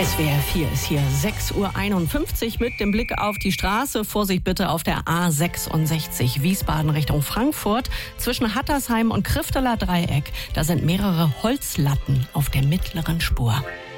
SWR 4 ist hier 6:51 Uhr mit dem Blick auf die Straße. Vorsicht bitte auf der A66 Wiesbaden Richtung Frankfurt. Zwischen Hattersheim und Krifteler Dreieck, da sind mehrere Holzlatten auf der mittleren Spur.